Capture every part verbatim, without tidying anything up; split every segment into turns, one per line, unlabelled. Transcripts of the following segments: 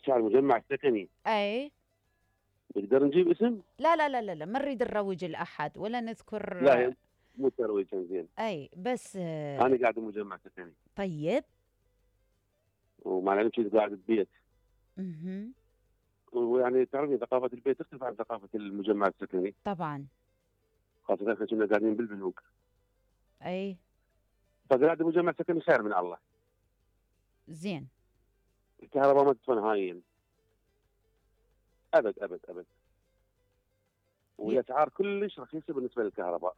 احكي عن المجمع السكني.
اي.
نقدر نجيب اسم؟
لا لا لا لا لا، ما نريد نروج لاحد ولا نذكر.
لا، هي مو ترويج زين.
اي بس آه،
انا قاعد بمجمع سكني،
طيب.
ومع العلم كنت قاعد ببيت،
اها.
ويعني تعرفي ثقافه البيت تختلف عن ثقافه المجمع السكني،
طبعا.
خاصه احنا كنا قاعدين بالبنوك.
اي.
فقاعد بمجمع سكني خير من الله.
زين.
الكهرباء ما تدفع نهائيا، ابد ابد ابد،
ي-
والاسعار كلش رخيصه بالنسبه للكهرباء.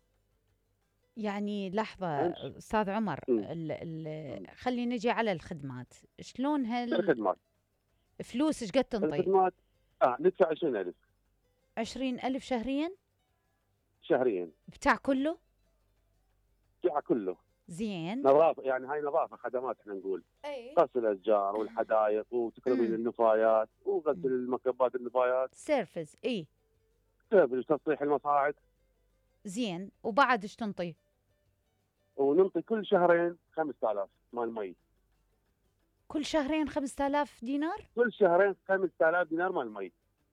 يعني لحظة
فهمت؟
أستاذ عمر،
امم
ال ال
أمم.
خلينا نجي على الخدمات. شلون
الخدمات
هالفلوس ايش قد تنطي؟
الخدمات اه ندفع عشرين ألف
عشرين ألف شهريا
شهريا،
بتاع كله؟
الشارع كله.
زين.
نظافه، يعني هاي نظافه خدمات احنا نقول،
اي.
غسل الاشجار والحدائق وتكرمين
امم.
النفايات وغسل المكبات النفايات،
سيرفس اي.
تبريد تصليح المصاعد.
زين، وبعد ايش تنطي؟
وننطي كل شهرين خمسة آلاف مال مي.
كل شهرين خمسة آلاف دينار؟
كل شهرين خمسة آلاف دينار مال مي.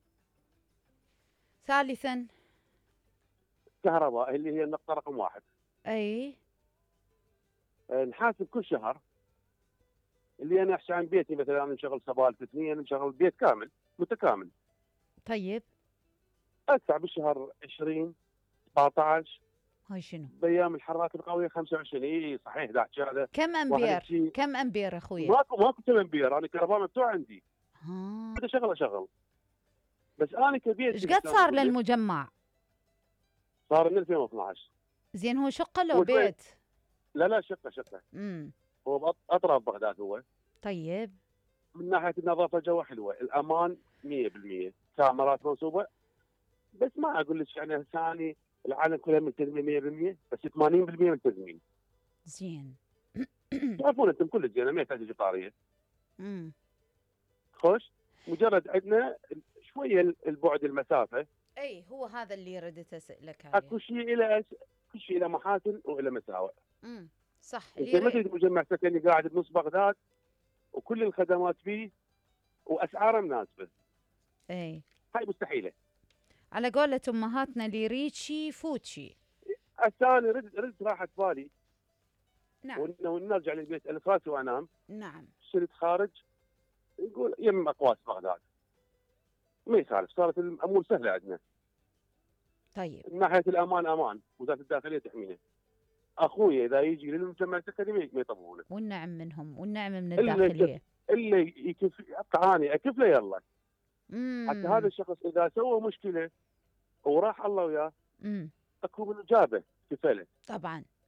ثالثا.
كهرباء اللي هي النقطه رقم واحد.
اي.
آه، نحاسب كل شهر. اللي انا احكي عن بيتي مثلا، انا مشغل سبالة اثنين، مشغل بيت كامل متكامل،
طيب.
ادفع بالشهر عشرين سبعة عشر،
هاي شنو؟
بايام الحرارات القويه خمسة وعشرين. اي صحيح، دا احكي هذا.
كم
واحد
امبير؟
يحكي
كم امبير اخويا؟
ماكو ماكو ثمن بير، انا الكهرباء مفتوح عندي،
ها.
بدي اشغل اشغل. بس انا
ايش
كبيتي
قد
شلون
صار
اقول لك،
للمجمع؟
صار من ألفين واثناشر.
زين، هو شقة لو
هو شوي،
بيت؟
لا لا، شقه شقه.
امم.
هو بأط- اطراف بغداد هو.
طيب.
من ناحيه النظافه جو حلوه، الامان مية بالمية، كاميرات منصوبه. بس ما اقول لك يعني ثاني العالم كله ملتزمين مية بالمية، بس ثمانين بالمية ملتزمين.
زين.
تعرفون انتم كل الجنة ما يحتاج قطاريه.
امم.
خوش، مجرد عندنا شويه البعد المسافه.
اي، هو هذا اللي ردت اسالك عليه.
اكو شيء الى كل شيء له محاسن والى مساوئ.
امم. صح
انت
اللي
ما
ر...
تريد مجمع سكني قاعد بنص بغداد وكل الخدمات فيه واسعاره مناسبه،
اي.
هاي مستحيله.
على قولة امهاتنا، اللي ريتشي فوتشي.
الثاني رد رد راحت بالي،
نعم.
وانه نرجع للبيت الف راسي وانام.
نعم.
شريت خارج، نقول يم اقواس بغداد، ما يخالف، صارت الامور سهله عندنا.
طيب.
من ناحيه الامان امان، وزاره الداخليه تحمينا. اخوي اذا يجي للمجتمع السكني ما ما يطبونه،
والنعم منهم، والنعم من
الا يكف،
الداخلية.
الا يكف تعاني اكف له يلا. حتى هذا
امم.
الشخص اذا سوى مشكله وراح الله وياه،
امم.
اكو من جابه كفله.
طبعا.